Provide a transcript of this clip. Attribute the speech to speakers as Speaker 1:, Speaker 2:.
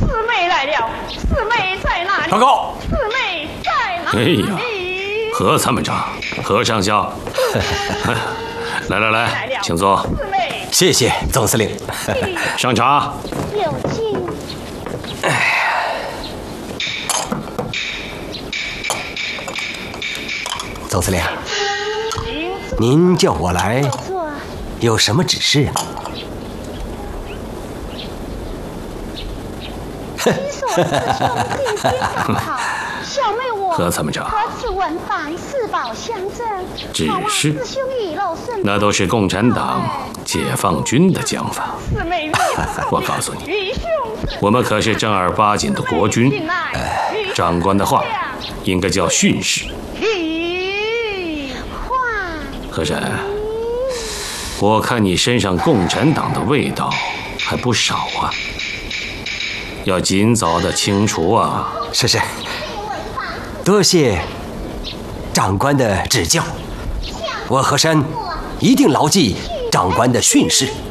Speaker 1: 四妹来了，四妹在哪里？
Speaker 2: 报告，
Speaker 1: 四妹在哪里？
Speaker 3: 哎呀，何参谋长，何上校，来，请坐。
Speaker 1: 四妹，
Speaker 2: 谢谢总司令。
Speaker 3: 上茶。
Speaker 1: 有请。
Speaker 2: 总司令，您叫我来，有什么指示啊？
Speaker 3: 何参谋长，指示那都是共产党、解放军的讲法。我告诉你，我们可是正儿八经的国军，长官的话应该叫训示。和珅，我看你身上共产党的味道还不少啊，要尽早的清除啊！
Speaker 2: 是，多谢长官的指教，我和珅一定牢记长官的训示。